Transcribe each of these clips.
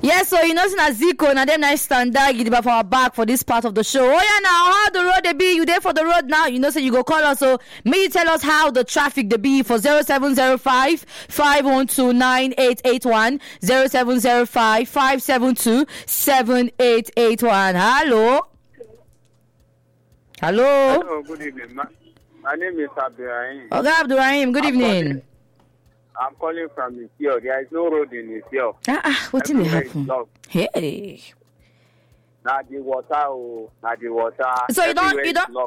Yes, so you know, na Zico, na them nice standard give for our back for this part of the show. Oh yeah, now how the road they be? You there for the road now? You know, so you go call us. So may you tell us how the traffic they be for 0705 512 9881 0705 572 7881. Hello. Hello. Hello, good evening. My name is Abdurrahim. Okay, Abdurrahim, good evening. I'm calling from Isiyo. There is no road in Isiyo. What did happen? Hey. Now the water, So you don't.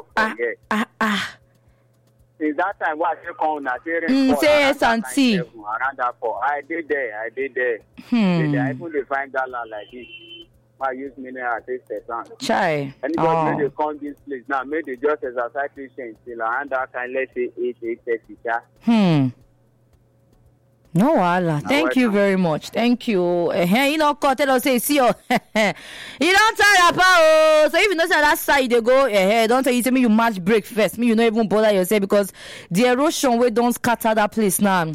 Since that time, what you call na say Santi. Around that for I did there. I even dey find dollar like this. I use mineral taste the Chai. Anybody when they come this place now, may they just exercise patience till around that time, let's say 8:30. No, Allah. Thank you very much. Thank you. You know, tell us, say, see you. You don't tire, pa. So if you know that side they go, don't tell you, tell me you match break first. Me, you don't even bother yourself because the erosion way don't scatter that place now.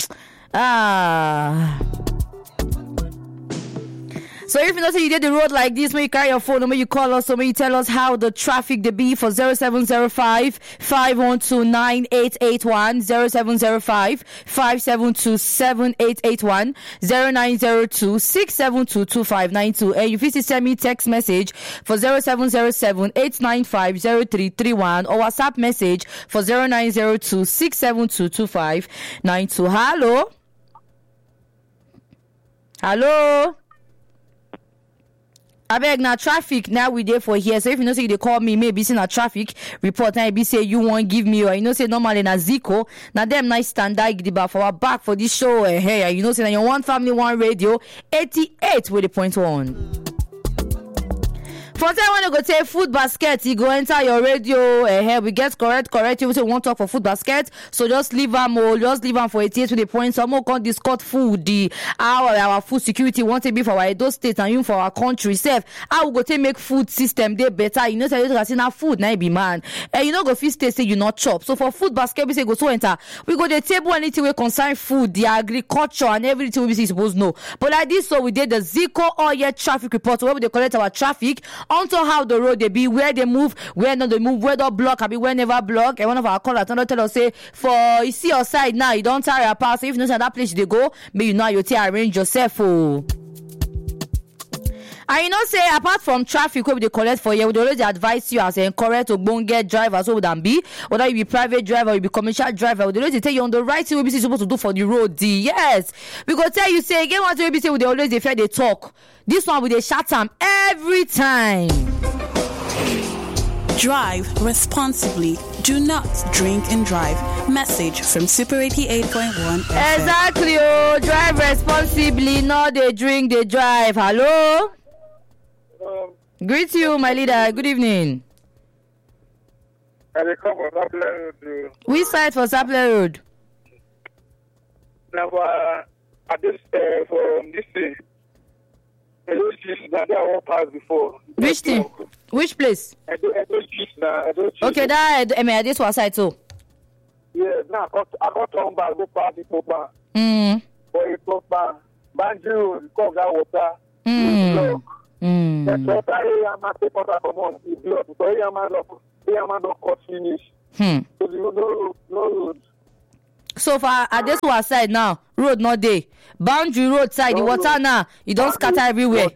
So if you know you did the road like this, may you carry your phone, or may you call us, or may you tell us how the traffic they be for 0705 512 9881 0705 572 7881 0902 672 2592. And you can send me text message for 0707 895 0331 or WhatsApp message for 0902 672 2592. Hello. Hello. I beg now traffic now we there for here. So if you know say they call me, maybe see a traffic report and be say you won't give me, or you know say normally na Zico, now them nice standard gidiba for our back for this show. Hey, you know say na your one family one radio 88 with the point one. For time when you go take food basket, you go enter your radio. Here we get correct. You say won't talk for food basket, so just leave them for 88 to the point. Some more can't discuss food. Our food security want to be for our Edo state and even for our country. Self, I will go take make food system they better. You know, say you can see now food now be man. You know go feast say you not chop. So for food basket, we say go so enter. We go the table anything we concern food, the agriculture and everything we say supposed know. But like this, so we did the Zico oil traffic report where we they collect our traffic. onto how the road they be, where they move, where not they move, where they block, I be where never block. And one of our callers tell us say, for you see your side now, you don't tire your pass. So if you know that place they go, may you know you arrange yourself. Oh. And you know, say apart from traffic, where they collect for you, we always advise you as a correct or bone get driver, so would be whether you be private driver or you be commercial driver. We always tell you on the right thing we be supposed to do for the road. Yes, we go tell you say again what we be say. They always they talk. This one with a shut time every time. Drive responsibly. Do not drink and drive. Message from Super 88.1 FM. Exactly. Oh, drive responsibly. Not they drink, they drive. Hello. Greet you, my leader. Good evening. I come from Sapler Road. Which side for Sapler Road? Now, at this from this thing, that I won't pass before. Which thing? Which place? Okay, that this was side too. Yeah, now I got on back go pass the Popa. For a Popa, Banjo, Koga water. That's what I am at the water for months. So I am not cut finish. So no road. So far, at this one side now, road not there. Boundary road side, the water now, it don't scatter everywhere.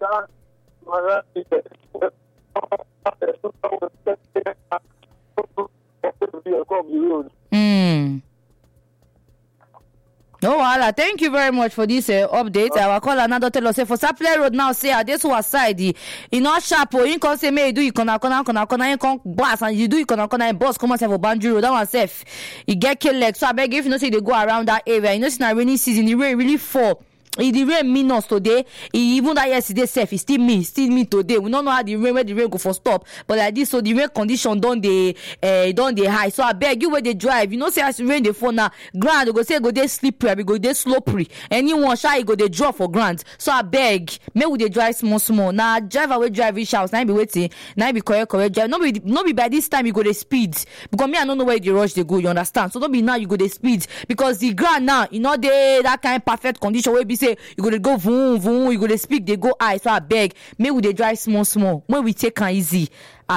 No, Allah, thank you very much for this update. I will call another tell us say for Sapler Road now. Say at this was side, you not sharp. You can say me do you can you can boss and you do you can boss come and say for Boundary Road. That one safe. You get killed like so. I beg if you know say they go around that area. You know it's not rainy season. The rain really fall. The rain mean us today. Even that yesterday safe, it's still me today. We don't know how the rain where the rain go for stop. But like this, so the rain condition don't they high. So I beg you where they drive. You know, say as rain they fall now, ground they go say go they slippery, we go they slippery. Anyone shy go they drop for ground. So I beg, maybe they drive small. Now driver will drive his house. Now be waiting. Now be correct drive. No be by this time you go the speed because me I don't know where the rush they go. You understand? So don't be now you go the speed because the ground now you know they that kind of perfect condition where be say say you go to go vroom vroom, you go to speak, they go high. So I beg, may we they drive small. When we take an easy.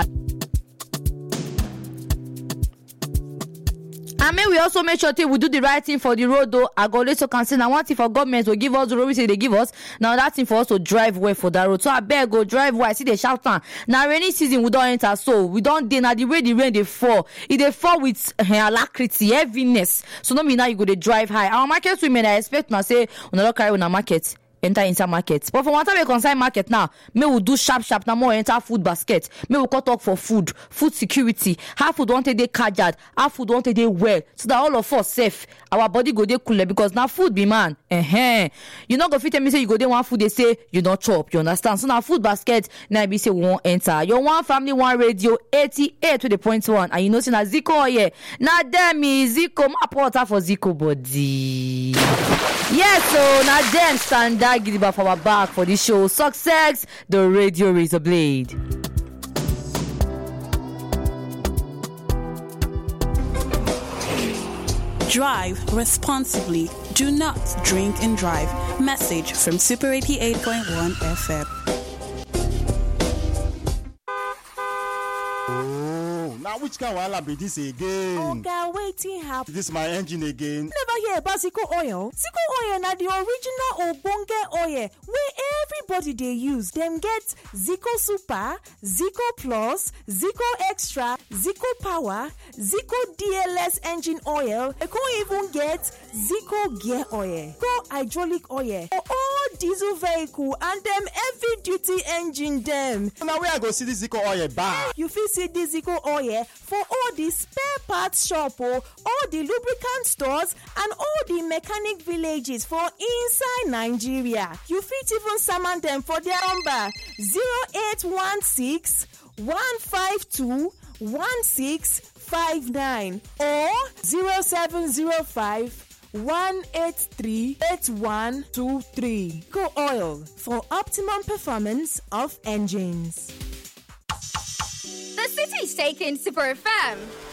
And may we also make sure we do the right thing for the road though. I go also consider now one thing for government to give us the road we say they give us. Now that thing for us to drive well for that road. So I beg go drive well. I see the shout down. Now rainy season we don't enter, so we don't dey now the way the rain they fall. If they fall with alacrity, heaviness. So no mean now you go to drive high. Our market women I expect now say we not carry on a market. Enter inside market. But for one time we consign market now, may we do sharp now more enter food basket. May we talk for food security. How food want to dey cajard, how food want to dey well, so that all of us safe. Our body go dey cooler because now food be man. You not go fit tell me say you go dey one food they say you not chop. You understand? So now food basket now be say we won't enter. Your one family one radio 88.1 and you know say na Zico here. Now them is Zico my porter for Zico body. Yes, so now them stand that gidiba for our back for this show. Success, the radio razor blade. Drive responsibly. Do not drink and drive. Message from Super 88.1 FM. Now which kind of wahala be this again? Oga, waiting happen. This my engine again. Never hear about Zico oil. Zico oil na the original ogbonge oil where everybody they use. Them get Zico Super, Zico Plus, Zico Extra, Zico Power, Zico DLS engine oil. You can even get Zico gear oil, Zico hydraulic oil for all diesel vehicle and them heavy duty engine them. Now where I go see this Zico oil back? You fit see this Zico oil for all the spare parts shop, all the lubricant stores and all the mechanic villages for inside Nigeria. You fit even summon them for their number 0816 152 1659 or 0705 183 8123. Go Oil for optimum performance of engines. The city's taking Super FM.